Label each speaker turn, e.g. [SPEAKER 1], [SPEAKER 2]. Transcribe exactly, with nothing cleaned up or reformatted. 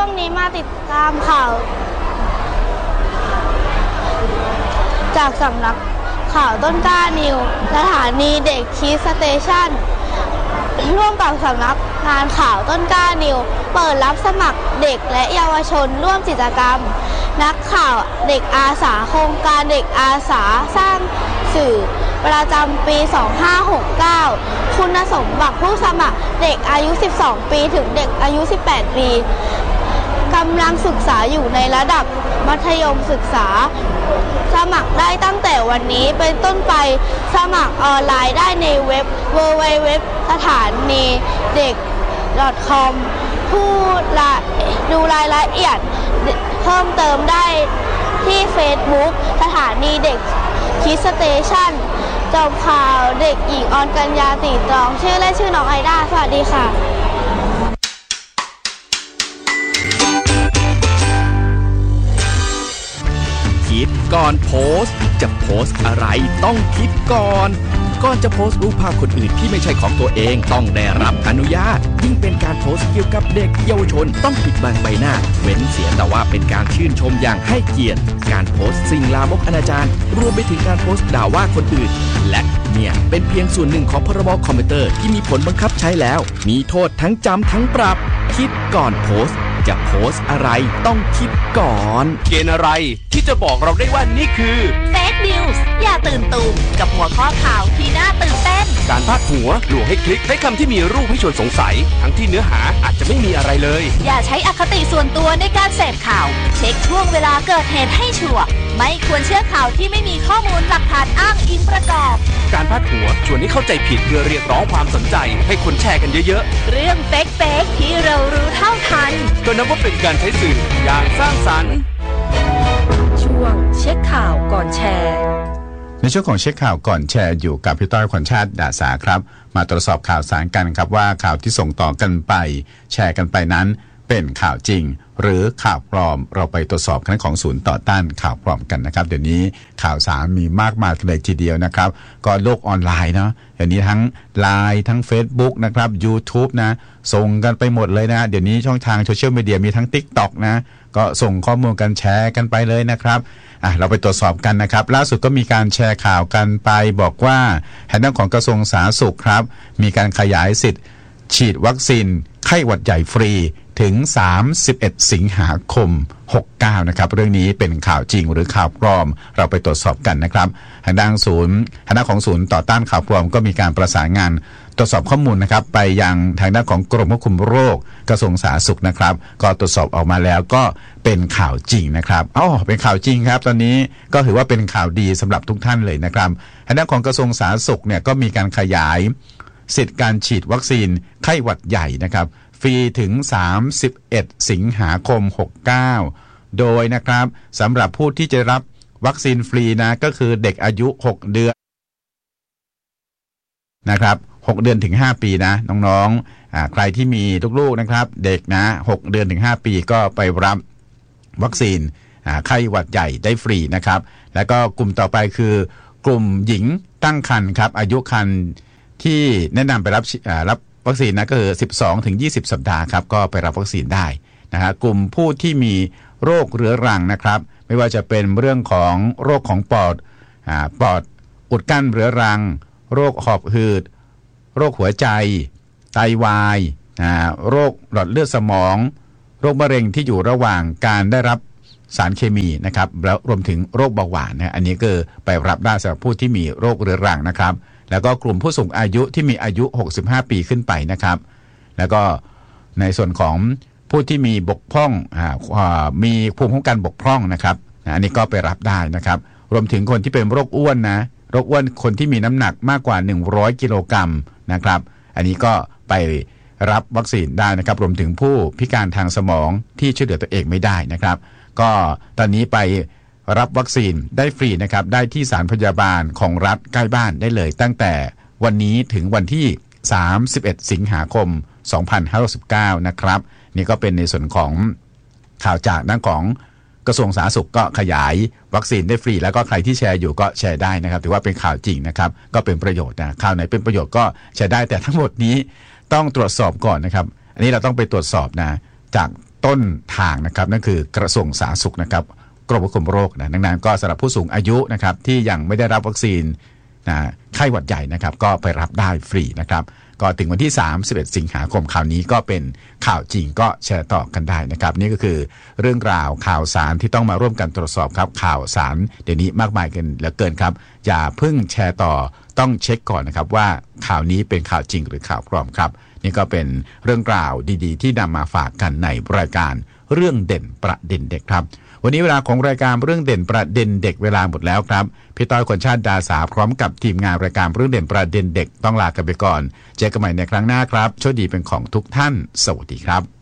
[SPEAKER 1] วงนี้มาติดตามข่าวจากสำนักข่าวต้นกล้านิวสถานีเด็กคิดสเตชันร่วมกับสำนักงานข่าวต้นกล้านิวเปิดรับสมัครเด็กและเยาวชนร่วมกิจกรรมนักข่าวเด็กอาสาโครงการเด็กอาสาสร้างสื่อประจำปี สองพันห้าร้อยหกสิบเก้า คุณสมบัติผู้สมัครเด็กอายุ สิบสอง ปีถึงเด็กอายุ สิบแปด ปีกำลังศึกษาอยู่ในระดับมัธยมศึกษาสมัครได้ตั้งแต่วันนี้เป็นต้นไปสมัครออนไลน์ได้ในเว็บ ดับเบิลยู ดับเบิลยู ดับเบิลยู ดอท สถานีเด็ก ดอท คอม ผู้ดูรายละเอียดเพิ่มเติมได้ที่ Facebook สถานีเด็กคิดสเตชันจบข่าวเด็กหญิงออนกัญญาตีตรองชื่อเล่นชื่อน้องไอด้าสวัสดีค่ะ
[SPEAKER 2] คิดก่อนโพสต์จะโพสต์อะไรต้องคิดก่อนก่อนจะโพสต์รูปภาพคนอื่นที่ไม่ใช่ของตัวเองต้องได้รับอนุญาตยิ่งเป็นการโพสต์เกี่ยวกับเด็กเยาวชนต้องปิดบังใบหน้าเว้นเสียแต่ว่าเป็นการชื่นชมอย่างให้เกียรติการโพสต์สิ่งลามกอนาจารรวมไปถึงการโพสต์ด่าว่าคนอื่นและเนี่ยเป็นเพียงส่วนหนึ่งของพรบคอมพิวเตอร์ที่มีผลบังคับใช้แล้วมีโทษทั้งจำทั้งปรับคิดก่อนโพสต์จะโพสต์อะไรต้องคิดก่อน
[SPEAKER 3] เกณฑ์อะไรที่จะบอกเราได้ว่านี่คือ
[SPEAKER 4] เฟคนิวส์อย่าตื่นตูมกับหัวข้อข่าวที่น่าตื่นเต้น
[SPEAKER 3] การพาดหัวลวงให้คลิกใช้คำที่มีรูปให้ชวนสงสัยทั้งที่เนื้อหาอาจจะไม่มีอะไรเลย
[SPEAKER 4] อย่าใช้อคติส่วนตัวในการเสพข่าวเช็คช่วงเวลาเกิดเหตุให้ชัวร์ไม่ควรเชื่อข่าวที่ไม่มีข้อมูลหลักฐานอ้างอิงประกอบ
[SPEAKER 3] การพาดหัวชวนให้เข้าใจผิดเพื่อเรียกร้องความสนใจให้คนแชร์กันเยอะ
[SPEAKER 4] ๆเรื่องเฟกเฟกที่เรารู้เท่าทัน
[SPEAKER 3] ก็นับว่าเป็นการใช้สื่ออย่างสร้างสรรค์
[SPEAKER 4] ช่วงเช็คข่าวก่อนแชร์
[SPEAKER 5] ในช่วงของเช็คข่าวก่อนแชร์อยู่กับพี่ต้อยขวัญชาติดาษาครับมาตรวจสอบข่าวสารกันครับว่าข่าวที่ส่งต่อกันไปแชร์กันไปนั้นเป็นข่าวจริงหรือข่าวปลอมเราไปตรวจสอบคณะของศูนย์ต่อต้านข่าวปลอมกันนะครับเดี๋ยวนี้ข่าวสารมีมากมายเลยทีเดียวนะครับก็โลกออนไลน์เนาะเดี๋ยวนี้ทั้ง ไลน์ ทั้ง Facebook นะครับ YouTube นะส่งกันไปหมดเลยนะเดี๋ยวนี้ช่องทางโซเชียลมีเดียมีทั้ง TikTok นะก็ส่งข้อมูลกันแชร์กันไปเลยนะครับอ่ะเราไปตรวจสอบกันนะครับล่าสุดก็มีการแชร์ข่าวกันไปบอกว่าทางด้านของกระทรวงสาธารณสุขครับมีการขยายสิทธิ์ฉีดวัคซีนไข้หวัดใหญ่ฟรีถึงสามสิบเอ็ดสิงหาคมหกสิบเก้านะครับเรื่องนี้เป็นข่าวจริงหรือข่าวปลอมเราไปตรวจสอบกันนะครับทางด้านศูนย์ทางด้านของศูนย์ต่อต้านข่าวปลอมก็มีการประสานงานตรวจสอบข้อมูลนะครับไปยังทางด้านของกรมควบคุมโรคกระทรวงสาธารณสุขนะครับก็ตรวจสอบออกมาแล้วก็เป็นข่าวจริงนะครับอ๋อเป็นข่าวจริงครับตอนนี้ก็ถือว่าเป็นข่าวดีสำหรับทุกท่านเลยนะครับทางด้านของกระทรวงสาธารณสุขเนี่ยก็มีการขยายสิทธิการฉีดวัคซีนไข้หวัดใหญ่นะครับฟรีถึงสามสิบเอ็ดสิงหาคมหกสิบเก้าโดยนะครับสำหรับผู้ที่จะรับวัคซีนฟรีนะก็คือเด็กอายุหกเดือนนะครับหกเดือนถึงห้าปีนะน้องๆอ่าใครที่มีลูกๆนะครับเด็กนะหกเดือนถึงห้าปีก็ไปรับวัคซีนอ่าไข้หวัดใหญ่ได้ฟรีนะครับแล้วก็กลุ่มต่อไปคือกลุ่มหญิงตั้งครรภ์ครับอายุครรภ์ที่แนะนำไปรับอ่ารับวัคซีนนะก็คือสิบสองถึงยี่สิบสัปดาห์ครับก็ไปรับวัคซีนได้นะฮะกลุ่มผู้ที่มีโรคเรื้อรังนะครับไม่ว่าจะเป็นเรื่องของโรคของปอดอ่าปอดอุดกั้นเรื้อรังโรคหอบหืดโรคหัวใจไตวายอ่าโรคหลอดเลือดสมองโรคมะเร็งที่อยู่ระหว่างการได้รับสารเคมีนะครับแล้วรวมถึงโรคเบาหวานนะอันนี้ก็ไปรับได้สำหรับผู้ที่มีโรคเรื้อรังนะครับแล้วก็กลุ่มผู้สูงอายุที่มีอายุหกสิบห้าปีขึ้นไปนะครับแล้วก็ในส่วนของผู้ที่มีบกพร่องอ่ามีภูมิคุ้มกันบกพร่องนะครับอันนี้ก็ไปรับได้นะครับรวมถึงคนที่เป็นโรคอ้วนนะโรคอ้วนคนที่มีน้ำหนักมากกว่าหนึ่งร้อยกิโลกรัมนะครับอันนี้ก็ไปรับวัคซีนได้นะครับรวมถึงผู้พิการทางสมองที่ช่วยเหลือตัวเองไม่ได้นะครับก็ตอนนี้ไปรับวัคซีนได้ฟรีนะครับได้ที่สถานพยาบาลของรัฐใกล้บ้านได้เลยตั้งแต่วันนี้ถึงวันที่สามสิบเอ็ดสิงหาคมสองพันห้าร้อยสิบเก้านะครับนี่ก็เป็นในส่วนของข่าวจากด้านของกระทรวงสาธารณสุขก็ขยายวัคซีนได้ฟรีแล้วก็ใครที่แชร์อยู่ก็แชร์ได้นะครับถือว่าเป็นข่าวจริงนะครับก็เป็นประโยชน์นะข่าวไหนเป็นประโยชน์ก็แชร์ได้แต่ทั้งหมดนี้ต้องตรวจสอบก่อนนะครับอันนี้เราต้องไปตรวจสอบนะจากต้นทางนะครับนั่นคือกระทรวงสาธารณสุขนะครับกรมควบคุมโรคนะดังนั้นก็สำหรับผู้สูงอายุนะครับที่ยังไม่ได้รับวัคซีนนะไข้หวัดใหญ่นะครับก็ไปรับได้ฟรีนะครับก็ถึงวันที่สามสิบเอ็ดสิงหาคมข่าวนี้ก็เป็นข่าวจริงก็แชร์ต่อกันได้นะครับนี่ก็คือเรื่องราวข่าวสารที่ต้องมาร่วมกันตรวจสอบครับข่าวสารเดี๋ยวนี้มากมายกันเหลือเกินครับอย่าเพิ่งแชร์ต่อต้องเช็คก่อนนะครับว่าข่าวนี้เป็นข่าวจริงหรือข่าวปลอมครับนี่ก็เป็นเรื่องราวดีๆที่นำมาฝากกันในรายการเรื่องเด่นประเด็นเด็กครับวันนี้เวลาของรายการเรื่องเด่นประเด็นเด็กเวลาหมดแล้วครับพี่ต้อยคนชาติดาสาพร้อมกับทีมงานรายการเรื่องเด่นประเด็นเด็กต้องลากันไปก่อนเจอกันใหม่ในครั้งหน้าครับโชคดีเป็นของทุกท่านสวัสดีครับ